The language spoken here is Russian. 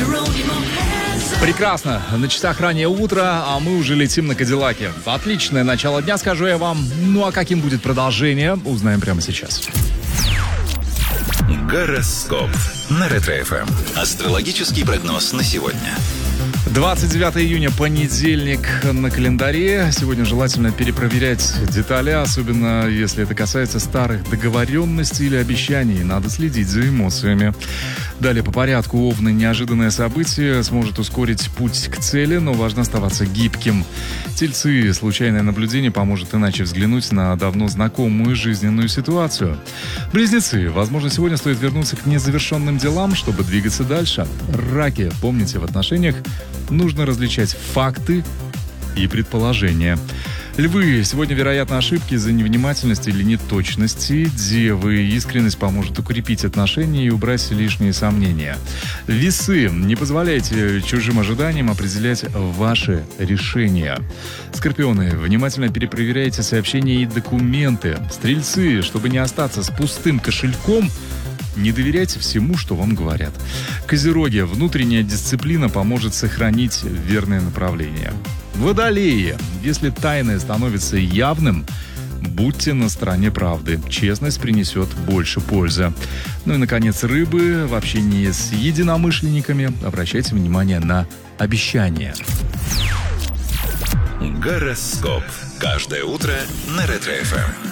Прекрасно. На часах раннее утро, а мы уже летим на Кадиллаке. Отличное начало дня, скажу я вам. Ну а каким будет продолжение, узнаем прямо сейчас. Гороскоп на Ретро-ФМ. Астрологический прогноз на сегодня. 29 июня, понедельник на календаре. Сегодня желательно перепроверять детали, особенно если это касается старых договоренностей или обещаний. Надо следить за эмоциями. Далее по порядку. Овны. Неожиданное событие сможет ускорить путь к цели, но важно оставаться гибким. Тельцы. Случайное наблюдение поможет иначе взглянуть на давно знакомую жизненную ситуацию. Близнецы. Возможно, сегодня стоит вернуться к незавершенным делам, чтобы двигаться дальше. Раки. Помните, в отношениях нужно различать факты и предположения. Львы. Сегодня, вероятно, ошибки из-за невнимательности или неточности. Девы. Искренность поможет укрепить отношения и убрать лишние сомнения. Весы. Не позволяйте чужим ожиданиям определять ваши решения. Скорпионы. Внимательно перепроверяйте сообщения и документы. Стрельцы. Чтобы не остаться с пустым кошельком, не доверяйте всему, что вам говорят. Козероги. Внутренняя дисциплина поможет сохранить верное направление. Водолеи. Если тайное становится явным, будьте на стороне правды. Честность принесет больше пользы. Ну и, наконец, рыбы. В общении с единомышленниками обращайте внимание на обещания. Гороскоп. Каждое утро на Ретро-ФМ.